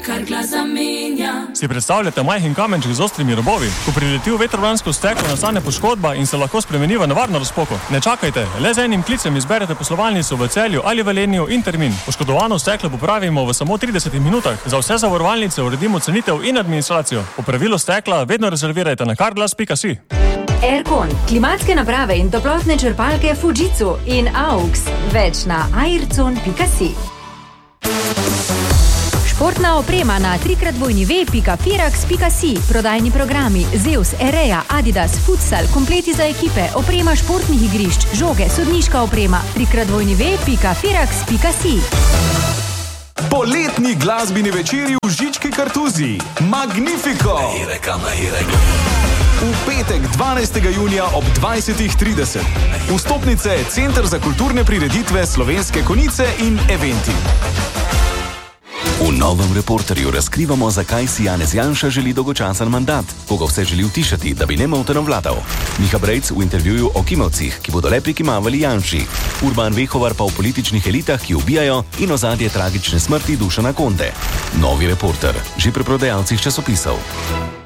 Kar glas zamenja. Si predstavljate majhen kamenček z ostrimi robovi? Ko prileti v vetrobransko steklo, nastane poškodba in se lahko spremeni v nevarno razpoko. Ne čakajte, le z enim klicem izberete poslovalnico v Celju ali Velenju in termin. Poškodovano steklo popravimo v samo 30 minutah. Za vse zavarovalnice uredimo cenitev in administracijo. Popravilo stekla vedno rezervirajte na carglass.si. Aircon, klimatske naprave in toplotne črpalke Fujitsu in AUX. Več na aircon.si. Športna oprema na www.firax.si. Prodajni programi Zeus, Ereja, Adidas, Futsal, kompleti za ekipe, oprema športnih igrišč, žoge, sodniška oprema. www.firax.si. Poletni glasbeni večeri v Žički Kartuziji. Magnifico! V petek 12. junija ob 20:30. Vstopnice Center za kulturne prireditve Slovenske Konjice in eventi. V novem Reporterju razkrivamo, zakaj si Janez Janša želi dolgočasen mandat, koga vse želi utišati, da bi nemoteno vladal. Miha Brejc v intervjuju o kimavcih, ki bodo le prikimavali Janši. Urban Vehovar pa o političnih elitah, ki ubijajo, in ozadje tragične smrti Dušana Konde. Novi Reporter, že pri prodajalcih časopisov.